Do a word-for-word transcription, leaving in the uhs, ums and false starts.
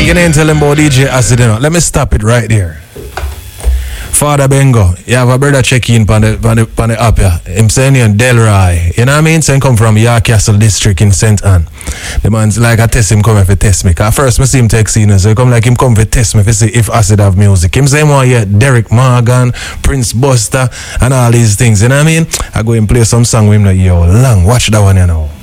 You didn't tell him about D J Acid, you know. Let me stop it right there. Father Bengo, you have a brother check in on the, on the, on the app, yeah. Him saying you Delray. You know what I mean? Saying come from York Castle District in Saint Anne. The man's like, I test him come if he test me. Cause first, I see him text in, so he come like him come for test me if see if Acid have music. Him saying one, yeah, Derek Morgan, Prince Buster, and all these things. You know what I mean? I go and play some song with him like, yo, long, watch that one, you know.